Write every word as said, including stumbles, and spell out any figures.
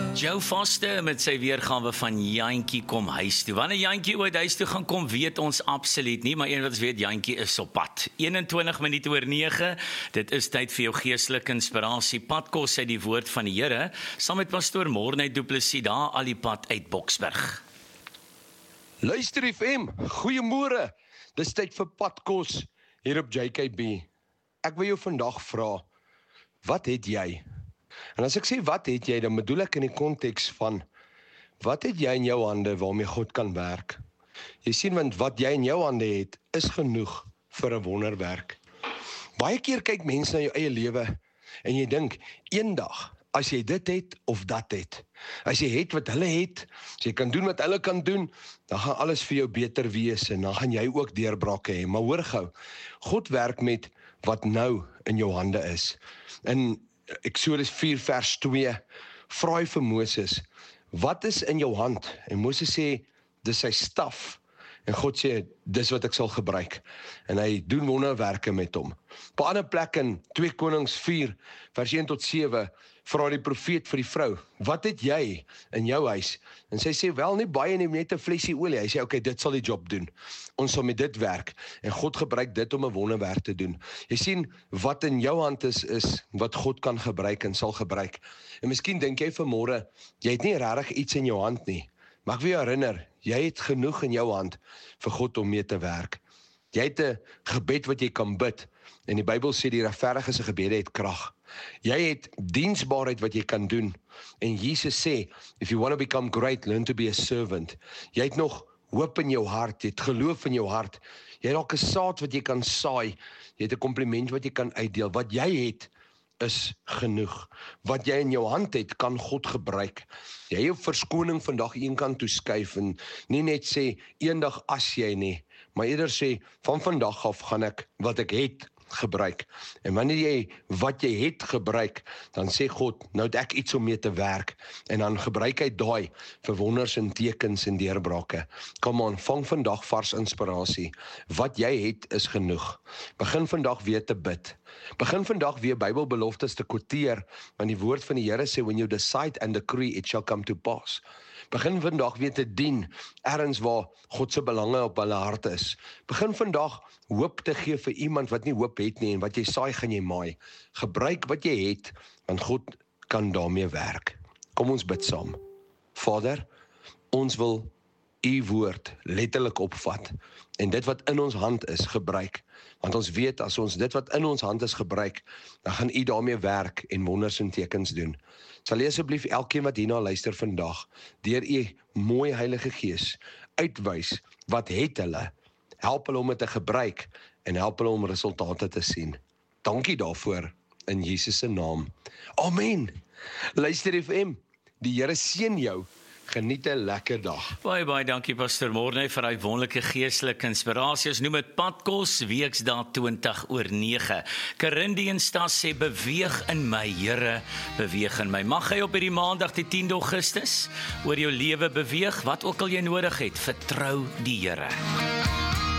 Joe Foster met sy weergawe van Jantjie kom huis toe. Wanneer Jantjie ooit huis toe gaan kom, weet ons absoluut nie, maar een wat ons weet, Jantjie is op pad. eenentwintig minute oor nege, dit is tyd vir jou geestelike inspirasie. Padkos uit die woord van die Here, saam met pastoor Morne Du Plessis, daar al die pad uit Boksburg. Luister F M, goeiemôre. Dis tyd vir Padkos hier op J K B. Ek wil jou vandag vra, wat het jy? En as ek sê wat het jy, dan bedoel ek in die konteks van, wat het jy in jou hande waarmee God kan werk? Jy sien, want wat jy in jou hande het, is genoeg vir 'n wonderwerk. Baie keer kyk mense na jou eie lewe, en jy dink, eendag, as jy dit het, of dat het, as jy het wat hulle het, as jy kan doen wat hulle kan doen, dan gaan alles vir jou beter wees, en dan gaan jy ook deurbrake hê. Maar hoor gou, God werk met wat nou in jou hande is. En Eksodus vier vers twee, vra hy vir Moses, wat is in jou hand? En Moses sê, dis sy staf. En God sê, dis wat ek sal gebruik. En hy doen wonderwerke met hom. Op 'n ander plek in twee Konings vier, vers een tot sewe, vra die profeet vir die vrou, wat het jy in jou huis? En sy sê, wel nie baie nie, net 'n flesie olie. Hy sê, oké, dit sal die job doen. Ons sal met dit werk. En God gebruik dit om 'n wonderwerk te doen. Jy sien, wat in jou hand is, is wat God kan gebruik en sal gebruik. En miskien dink jy vanmôre, jy het nie regtig iets in jou hand nie. Maar ek wil jou herinner, jy het genoeg in jou hand vir God om mee te werk. Jy het 'n gebed wat jy kan bid. En die Bybel sê die regverdige se gebede het krag. Jy het diensbaarheid wat jy kan doen. En Jesus sê, if you want to become great, learn to be a servant. Jy het nog hoop in jou hart, jy het geloof in jou hart. Jy het dalk 'n saad wat jy kan saai. Jy het 'n kompliment wat jy kan uitdeel. Wat jy het, is genoeg. Wat jy in jou hand het, kan God gebruik. Jy jou verskoning vandag een kant toe skuif en nie net sê, eendag as jy nie, maar eerder sê, van vandag af gaan ek wat ek het gebruik. En wanneer jy wat jy het gebruik, dan sê God, nou het ek iets om mee te werk. En dan gebruik hy daai vir wonders en tekens en deurbrake. Kom aan, vang vandag vars inspirasie. Wat jy het is genoeg. Begin vandag weer te bid. Begin vandag weer Bybelbeloftes te quoteer, want die woord van die Here sê, when you decide and decree, it shall come to pass. Begin vandag weer te dien, ergens waar God se belange op hulle hart is. Begin vandag hoop te gee vir iemand wat nie hoop het nie, en wat jy saai gaan jy maai. Gebruik wat jy het, want God kan daarmee werk. Kom ons bid saam. Vader, ons wil U woord letterlik opvat, en dit wat in ons hand is, gebruik. Want ons weet, as ons dit wat in ons hand is gebruik, dan gaan U daarmee werk en wonders en tekens doen. Sal U asseblief elkeen wat hierna luister vandag, deur U mooi Heilige Gees, uitwys, wat het hulle, help hulle om dit te gebruik, en help hulle om resultate te sien. Dankie daarvoor, in Jesus se naam. Amen. Luister F M, die Here seën jou. Geniet 'n lekker dag. Baie, baie dankie pastoor Morne vir daai wonderlike geestelike inspirasie. Ons noem dit Padkos, Weksdae twintig oor nege. Korintiërs sê, beweeg in my, Here, beweeg in my. Mag hy op hierdie maandag die tiende Augustus oor jou lewe beweeg, wat ook al jy nodig het, vertrou die Here.